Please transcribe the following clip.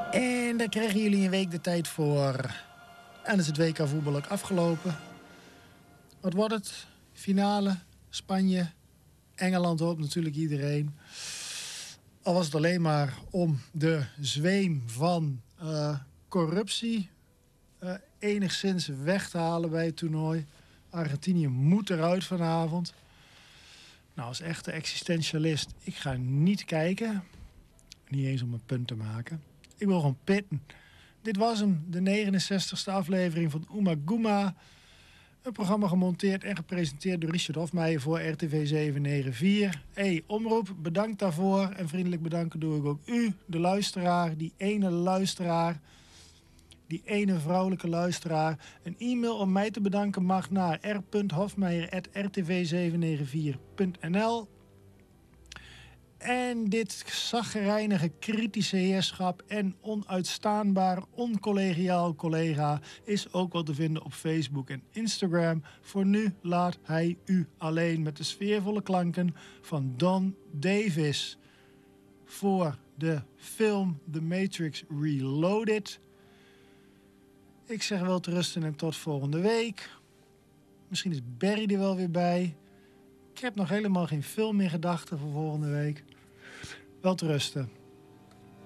En daar krijgen jullie een week de tijd voor. En dan is het WK voetbal ook afgelopen. Wat wordt het? Finale, Spanje, Engeland hoopt natuurlijk iedereen. Al was het alleen maar om de zweem van corruptie enigszins weg te halen bij het toernooi. Argentinië moet eruit vanavond. Nou, als echte existentialist, ik ga niet kijken. Niet eens om een punt te maken. Ik wil gewoon pitten. Dit was hem, de 69ste aflevering van Oema Goema. Een programma gemonteerd en gepresenteerd door Richard Hofmeijer voor RTV 794. Hey, omroep, bedankt daarvoor. En vriendelijk bedanken doe ik ook u, de luisteraar. Die ene luisteraar. Die ene vrouwelijke luisteraar. Een e-mail om mij te bedanken mag naar r.hofmeijer@rtv794.nl. En dit zaggerijnige kritische heerschap en onuitstaanbaar oncollegiaal collega is ook wel te vinden op Facebook en Instagram. Voor nu laat hij u alleen met de sfeervolle klanken van Don Davis voor de film The Matrix Reloaded. Ik zeg wel te rusten en tot volgende week. Misschien is Barry er wel weer bij. Ik heb nog helemaal geen film in gedachten voor volgende week. Wel te rusten.